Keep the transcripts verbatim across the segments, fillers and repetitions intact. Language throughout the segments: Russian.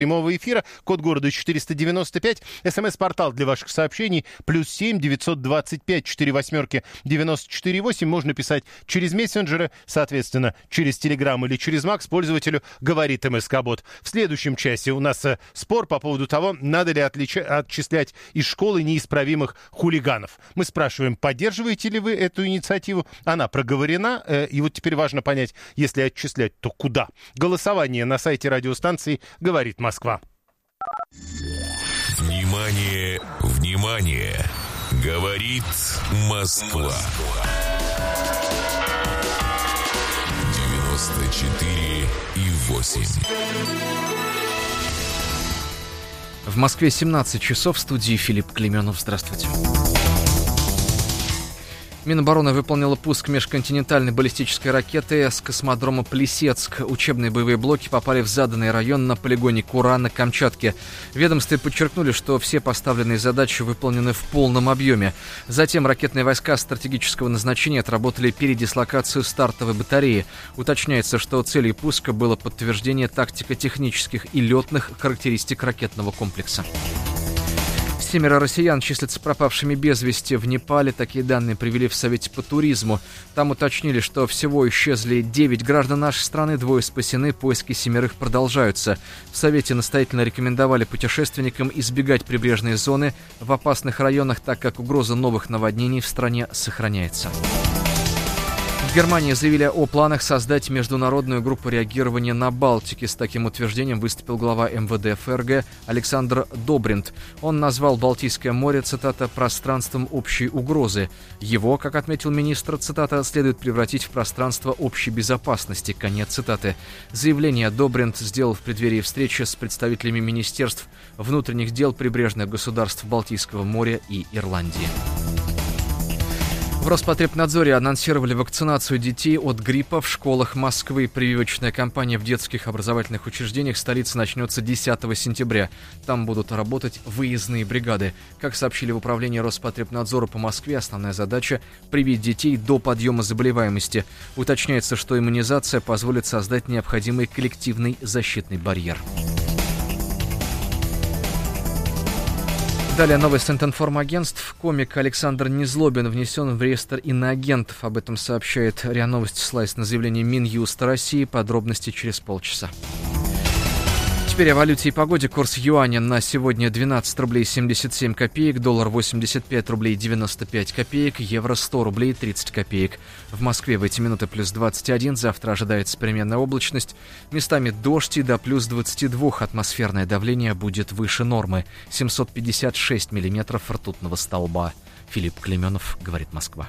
прямого эфира, код города четыреста девяносто пять, смс-портал для ваших сообщений, плюс семь девятьсот двадцать пять четыре восьмерки девяносто четыре восемь, можно писать через мессенджеры, соответственно, через Телеграм или через Макс, пользователю говорит МСК-бот. В следующем часе у нас э, спор по поводу того, надо ли отлича- отчислять из школы неисправимых хулиганов. Мы спрашиваем, поддерживаете ли вы эту инициативу? Она проговорена, э, и вот теперь важно понять, если отчислять, то куда? Голосование на сайте радиостанции «Говорит Москва». Москва. Внимание, внимание! Говорит Москва. девяносто четыре и восемь. В Москве семнадцать часов, в студии Филипп Клеменов. Здравствуйте. Минобороны выполнила пуск межконтинентальной баллистической ракеты с космодрома Плесецк. Учебные боевые блоки попали в заданный район на полигоне Кура на Камчатке. В ведомстве подчеркнули, что все поставленные задачи выполнены в полном объеме. Затем ракетные войска стратегического назначения отработали передислокацию стартовой батареи. Уточняется, что целью пуска было подтверждение тактико-технических и летных характеристик ракетного комплекса. Семеро россиян числятся пропавшими без вести в Непале. Такие данные привели в Совете по туризму. Там уточнили, что всего исчезли девять граждан нашей страны, двое спасены, поиски семерых продолжаются. В Совете настоятельно рекомендовали путешественникам избегать прибрежные зоны в опасных районах, так как угроза новых наводнений в стране сохраняется. В Германии заявили о планах создать международную группу реагирования на Балтике. С таким утверждением выступил глава эм вэ дэ эф эр гэ Александр Добринт. Он назвал Балтийское море, цитата, «пространством общей угрозы». Его, как отметил министр, цитата, «следует превратить в пространство общей безопасности», конец цитаты. Заявление Добринт сделал в преддверии встречи с представителями министерств внутренних дел прибрежных государств Балтийского моря и Ирландии. В Роспотребнадзоре анонсировали вакцинацию детей от гриппа в школах Москвы. Прививочная кампания в детских образовательных учреждениях столицы начнется десятого сентября. Там будут работать выездные бригады. Как сообщили в управлении Роспотребнадзора по Москве, основная задача – привить детей до подъема заболеваемости. Уточняется, что иммунизация позволит создать необходимый коллективный защитный барьер. Далее новость Информагентств. Комик Александр Незлобин внесен в реестр иноагентов. Об этом сообщает РИА Новости, ссылаясь на заявление Минюста России. Подробности через полчаса. Теперь о валюте и погоде. Курс юаня на сегодня двенадцать рублей семьдесят семь копеек, доллар восемьдесят пять рублей девяносто пять копеек, евро сто рублей тридцать копеек. В Москве в эти минуты плюс двадцать один, завтра ожидается переменная облачность, местами дождь и до плюс двадцать два, атмосферное давление будет выше нормы, семьсот пятьдесят шесть миллиметров ртутного столба. Филипп Клеменов, говорит Москва.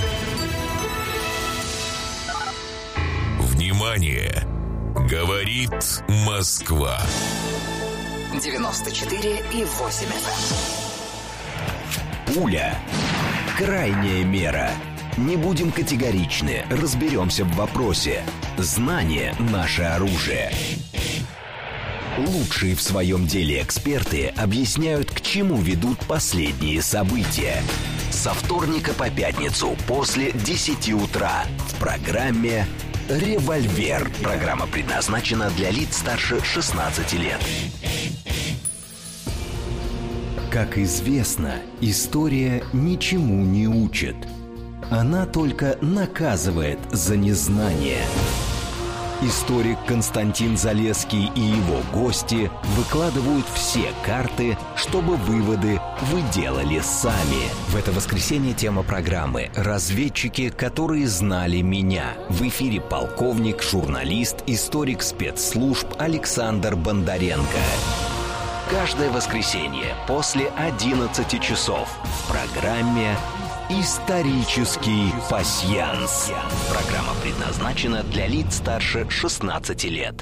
Внимание! Говорит Москва. девяносто четыре и восемь эф эм. Пуля. Крайняя мера. Не будем категоричны, разберемся в вопросе. Знание – наше оружие. Лучшие в своем деле эксперты объясняют, к чему ведут последние события. Со вторника по пятницу после десяти утра в программе «Револьвер». Программа предназначена для лиц старше шестнадцати лет. Как известно, история ничему не учит. Она только наказывает за незнание. Историк Константин Залесский и его гости выкладывают все карты, чтобы выводы вы делали сами. В это воскресенье тема программы «Разведчики, которые знали меня». В эфире полковник, журналист, историк спецслужб Александр Бондаренко. Каждое воскресенье после одиннадцати часов в программе «Исторический пасьянс». Программа предназначена для лиц старше шестнадцати лет.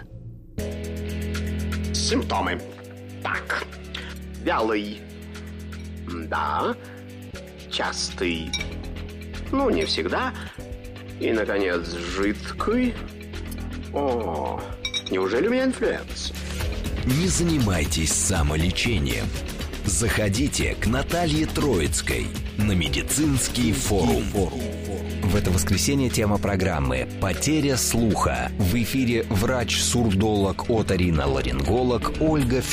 Симптомы. Так. Вялый. Да. Частый. Ну, не всегда. И, наконец, жидкий. О, неужели у меня инфлюенс? Не занимайтесь самолечением. Заходите к Наталье Троицкой на медицинский форум. В это воскресенье тема программы «Потеря слуха». В эфире врач-сурдолог, оториноларинголог Ольга